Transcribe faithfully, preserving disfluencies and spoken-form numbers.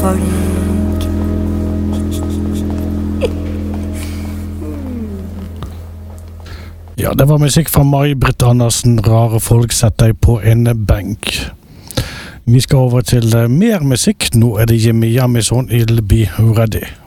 folk. Ja, det var musikk fra May-Britt Andersen, Rare folk, sett deg på en benk. Vi skal over til mer musikk. Nå er det Jimmy Jamison, I'll be ready.